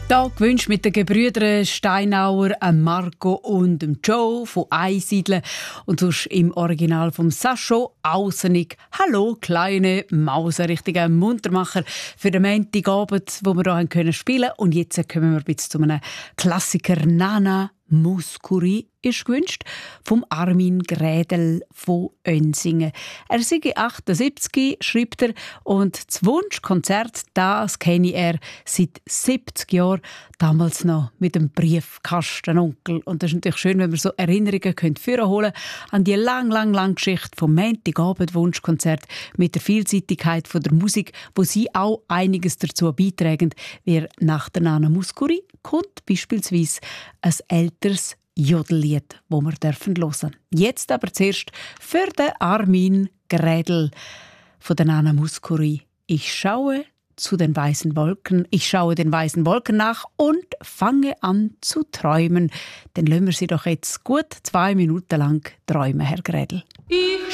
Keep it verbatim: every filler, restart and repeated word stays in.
Da gewünscht mit den Gebrüdern Steinauer, Marco und Joe von Einsiedeln und sonst im Original vom Sascho Aussenig. Hallo, kleine Mauser, richtiger Muntermacher für den Montagabend, wo wir hier können spielen. Und jetzt kommen wir jetzt zu einem Klassiker. Nana Mouskouri ist gewünscht vom Armin Grädel von Önsingen. Er sei achtundsiebzig, schreibt er, und das Wunschkonzert, das kenne er seit siebzig Jahren, damals noch mit dem Briefkastenonkel. Und das ist natürlich schön, wenn wir so Erinnerungen hervorholen können an die lang, lang, lang Geschichte vom Montagabend-Wunschkonzert mit der Vielseitigkeit von der Musik, wo sie auch einiges dazu beitragen. Wie nach der Nana Mouskouri kommt beispielsweise ein älteres Jodellied, das wir hören dürfen. Jetzt aber zuerst für den Armin Grädel von der Nana Mouskouri. Ich schaue zu den weißen Wolken, ich schaue den weißen Wolken nach und fange an zu träumen. Dann lassen wir sie doch jetzt gut zwei Minuten lang träumen, Herr Grädel. Ich